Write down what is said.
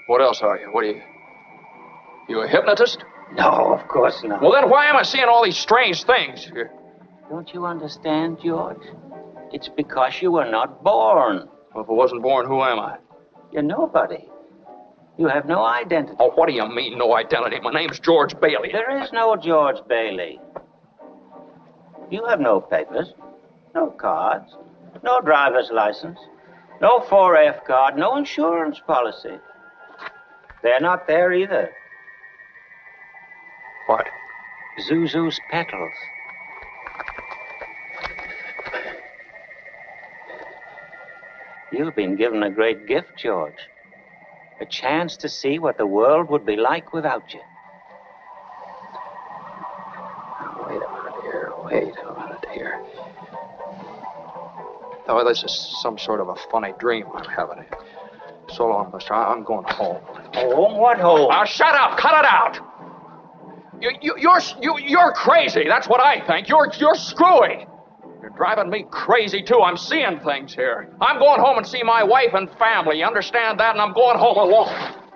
What else are you? What are you? You a hypnotist? No, of course not. Well, then why am I seeing all these strange things? Don't you understand, George? It's because you were not born. Well, if I wasn't born, who am I? You're nobody. You have no identity. Oh, what do you mean, no identity? My name's George Bailey. There is no George Bailey. You have no papers, no cards, no driver's license, no 4F card, no insurance policy. They're not there either. What? Zuzu's petals. You've been given a great gift, George. A chance to see what the world would be like without you. Wait a minute here. Wait a minute here. Oh, this is some sort of a funny dream I'm having. So long, mister. I'm going home. Home? What home? Shut up! Cut it out! You're crazy. That's what I think. You're screwy. You're driving me crazy, too. I'm seeing things here. I'm going home and see my wife and family. You understand that? And I'm going home alone.